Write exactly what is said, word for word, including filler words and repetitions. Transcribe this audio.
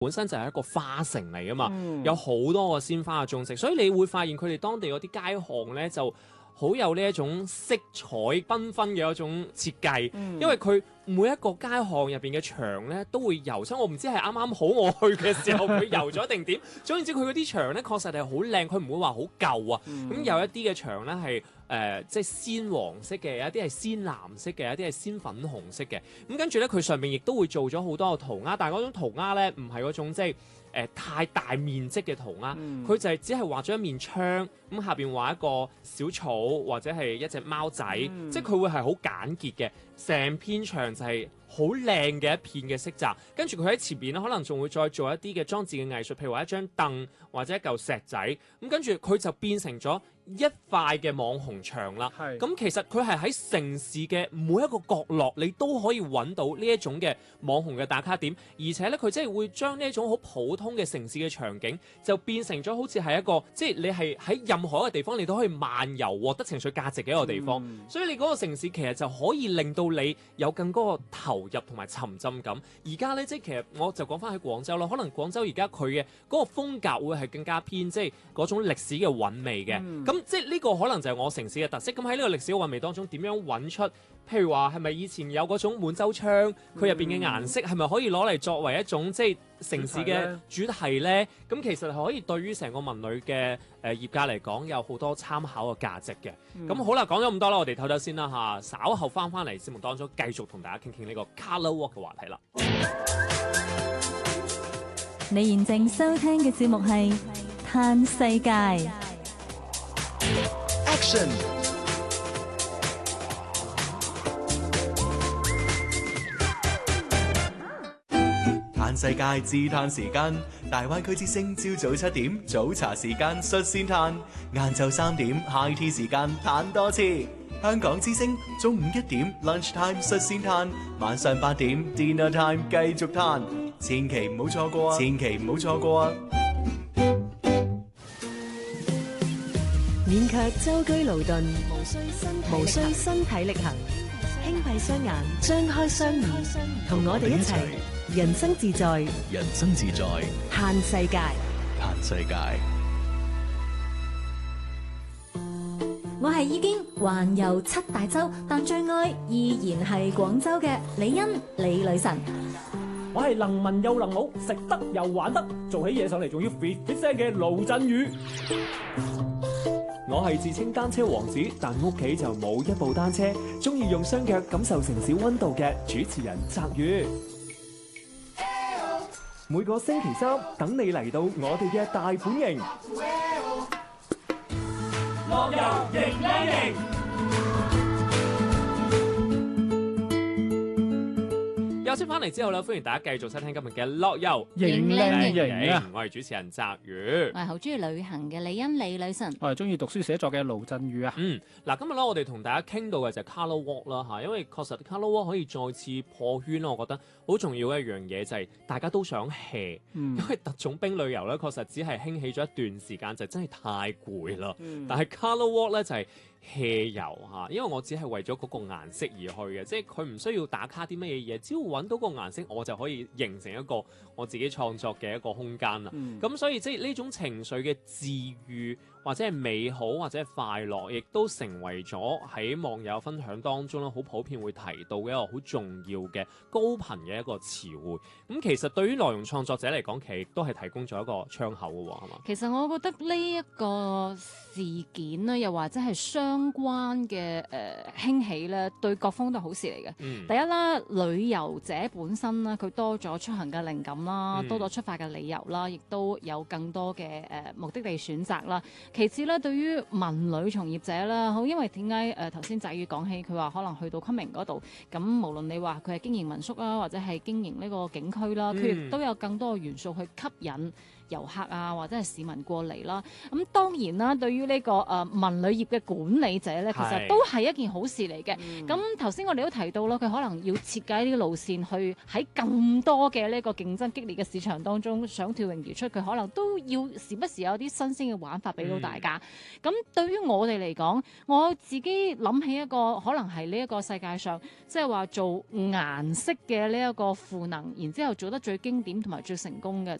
本身就係一個花城嚟噶嘛， 嗯、 有好多個鮮花嘅種植，所以你會發現佢哋當地嗰啲街巷咧就好有呢一種色彩繽紛嘅一種設計， 嗯、 因為佢每一個街巷入邊嘅牆咧都會油，所以我唔知係啱啱好我去嘅時候佢油咗定點。總言之，佢嗰啲牆咧確實係好靚，佢唔會話好舊啊。咁、嗯、有一啲嘅牆咧係誒即係鮮黃色嘅，有一啲係鮮藍色嘅，有一啲係鮮粉紅色嘅。咁跟住咧，佢上面亦都會做咗好多個塗鴉，但係嗰種塗鴉咧唔係嗰種即係。誒、呃、太大面積嘅塗鴉，佢、嗯、就係只係畫咗一面窗，咁下邊畫一個小草或者係一隻貓仔，嗯、即係佢會係好簡潔嘅，成片牆就係好靚嘅一片嘅色澤。跟住佢喺前邊咧，可能仲會再做一啲嘅裝置嘅藝術，譬如話一張凳或者一嚿石仔，咁跟住佢就變成咗一塊嘅網紅牆啦。咁是其實佢係喺城市嘅每一個角落，你都可以揾到呢一種嘅網紅嘅打卡點，而且咧佢即係會將呢一種好普通嘅城市嘅場景，就變成咗好似係一個即係、就是、你係喺任何一個地方，你都可以漫遊獲得情緒價值嘅一個地方。嗯、所以你嗰個城市其實就可以令到你有更多個投入同埋沉浸感。而家咧即係其實我就講翻喺廣州啦，可能廣州而家佢嘅嗰個風格會係更加偏即係嗰種歷史嘅韻味嘅。咁、嗯、即係呢個可能就係我城市嘅特色。咁喺呢個歷史嘅韻味當中，點樣揾出？譬如話係咪以前有嗰種滿洲窗，佢入邊嘅顏色係咪可以攞嚟作為一種即係城市嘅主題呢？咁其實係可以對於成個文旅嘅誒業界嚟講有好多參考嘅價值嘅。咁、嗯、好啦，講咗咁多啦，我哋唞唞先啦嚇，稍後翻翻嚟節目當中繼續同大家傾傾呢個 Colour Walk 嘅話題啦。 你現正收聽嘅節目係嘆世界。 Action！嘆世界自嘆時間，大灣區之聲朝早七點早茶時間率先嘆，晏晝三點 high tea 時間嘆多次。香港之聲中午一點 lunch time 率先嘆，晚上八點 dinner time 繼續嘆，千祈唔好錯過啊！千祈唔好錯過啊！ 免卻舟車勞頓，無需身無需身體力行，輕閉雙眼，張開雙耳，同我哋一齊。人生自在， 人生自在， 嘆世界， 嘆世界。 我係已經環遊七大洲，但最愛依然係廣州嘅李欣李女神。 我係能文又能武，食得又玩得，做起嘢上嚟仲要 fit fit 聲嘅盧振宇。我係自稱單車王子，但屋企就冇一部單車，中意用雙腳感受城市溫度嘅主持人澤宇。每個星期三等你嚟到我哋嘅大本營，樂遊迎靚營。 休息翻嚟之後咧，歡迎大家繼續收聽今日嘅樂遊迎靚營。 我係主持人澤宇， 我係好中意旅行嘅李欣李女神， 我係中意讀書寫作嘅盧振宇啊。 嗯，嗱，今日咧我哋同大家傾到嘅就係 Colour Walk 啦嚇，因為確實 Colour Walk 可以再次破圈咯，我覺得好重要嘅一樣嘢就係大家都想 hea，嗯、因為特種兵旅遊咧確實只係興起咗一段時間，就真係太攰啦。嗯、但係 Colour Walk 咧就係、是。hea 遊嚇，因為我只係為咗嗰個顏色而去嘅，即係佢唔需要打卡啲乜嘢嘢，只要揾到個顏色，我就可以形成一個我自己創作嘅一個空間啦。咁、嗯、所以即係呢種情緒嘅治癒，或者係美好，或者係快樂，亦都成為咗喺網友分享當中咧，好普遍會提到嘅一個好重要嘅高頻嘅一個詞彙。咁其實對於內容創作者嚟講，其實亦都係提供咗一個窗口嘅喎，係嘛？ 其實我覺得呢一個事件咧，又或者係相關嘅誒、呃、興起咧，對各方都係好事嚟嘅。嗯、第一啦，旅遊者本身啦，佢多咗出行嘅靈感啦，嗯、多咗出發嘅理由啦，亦都有更多嘅誒、呃、目的地選擇啦。其次咧，對於文旅從業者啦，好，因為點解誒頭先仔宇講起，佢話可能去到昆明嗰度，咁無論你話佢係經營民宿啦，或者係經營呢個景區啦，佢亦、嗯、都有更多嘅元素去吸引遊客啊或者係市民過嚟啦。咁當然啦，對於呢、這個誒、呃、文旅業嘅管理者咧，其實都係一件好事嚟嘅。咁頭先我哋都提到啦，佢可能要設計啲路線去喺咁多嘅呢個競爭激烈嘅市場當中想跳穎而出，佢可能都要時不時有啲新鮮嘅玩法俾到大家。咁、嗯、對於我哋嚟講，我自己諗起一個可能係呢一個世界上即係話做顏色嘅呢一個賦能，然之後做得最經典同埋最成功嘅